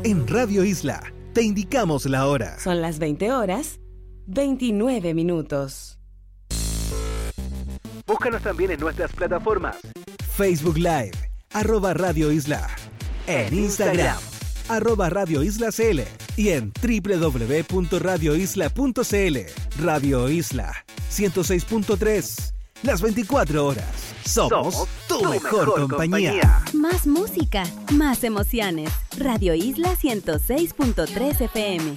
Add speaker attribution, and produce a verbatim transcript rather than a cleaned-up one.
Speaker 1: En Radio Isla, te indicamos la hora.
Speaker 2: Son las veinte horas, veintinueve minutos.
Speaker 1: Búscanos también en nuestras plataformas. Facebook Live, arroba Radio Isla. En Instagram, arroba Radio Isla C L. Y en doble u doble u doble u punto radio isla punto c l. Radio Isla, ciento seis punto tres. Las veinticuatro horas. Somos, Somos tu, tu mejor, mejor compañía. compañía.
Speaker 3: Más música, más emociones. Radio Isla ciento seis punto tres F M.